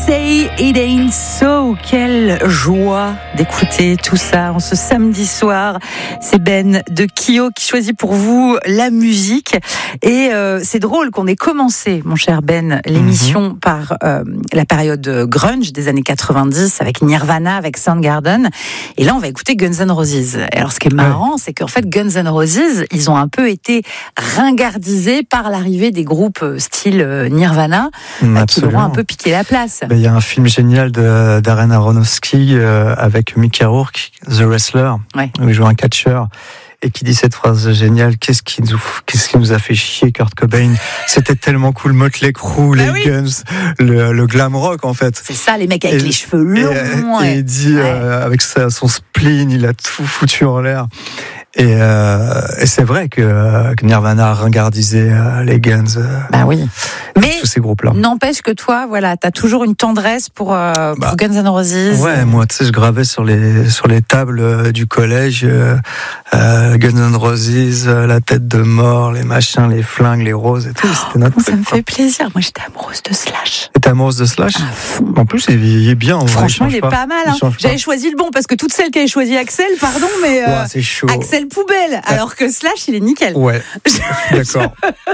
Say It Ain't So. Quelle joie d'écouter tout ça en ce samedi soir. C'est Ben de Kyo qui choisit pour vous la musique. Et c'est drôle qu'on ait commencé, mon cher Ben, l'émission par la période grunge des années 90 avec Nirvana, avec Soundgarden. Et là, on va écouter Guns N' Roses. Et alors, ce qui est marrant, c'est qu'en fait, Guns N' Roses, ils ont un peu été ringardisés par l'arrivée des groupes style Nirvana, qui leur ont un peu piqué la place. Il y a un film génial de Darren Aronofsky avec Mickey Rourke, The Wrestler, où il joue un catcheur et qui dit cette phrase géniale: qu'est-ce qui nous a fait chier, Kurt Cobain? C'était tellement cool, Motley Crue, les Guns, le glam rock en fait. C'est ça, les mecs avec les cheveux longs. Et il dit avec son spleen, il a tout foutu en l'air. Et c'est vrai que Nirvana a ringardisé les Guns. Mais tous ces groupes-là. N'empêche que toi, voilà, t'as toujours une tendresse pour Guns N' Roses. Ouais, moi, tu sais, je gravais sur les tables du collège Guns N' Roses, la tête de mort, les machins, les flingues, les roses et tout. C'était notre ça me fait plaisir. Moi, j'étais amoureuse de Slash. Et t'es amoureuse de Slash? En plus, il est bien. Franchement, il est pas mal. Hein. J'avais choisi le bon parce que toutes celles qui avaient choisi Axel, pardon, mais c'est chaud. Axel poubelle. Alors que Slash, il est nickel. Ouais. D'accord.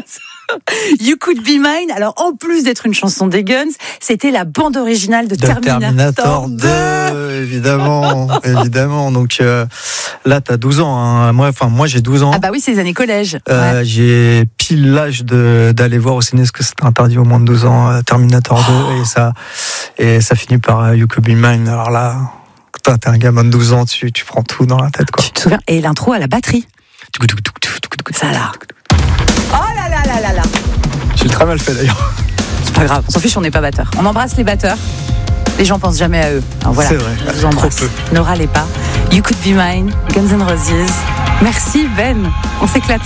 You Could Be Mine. Alors, en plus d'être une chanson des Guns, c'était la bande originale de Terminator 2. Évidemment. Donc là, t'as 12 ans. Hein. Moi, j'ai 12 ans. Ah bah oui, c'est les années collège. J'ai pile l'âge d'aller voir au ciné, parce que c'est interdit au moins de 12 ans, Terminator 2, et ça finit par You Could Be Mine. Alors là, t'es un gamin de 12 ans, tu prends tout dans la tête, quoi. Tu te souviens? Et l'intro à la batterie. Ça là. Oh là là là là là. J'ai très mal fait d'ailleurs. C'est pas grave, on s'en fiche, on n'est pas batteur. On embrasse les batteurs. Les gens pensent jamais à eux. Alors voilà, c'est vrai, je vous embrasse. Ne râlez pas. You Could Be Mine, Guns N' Roses. Merci Ben, on s'éclate.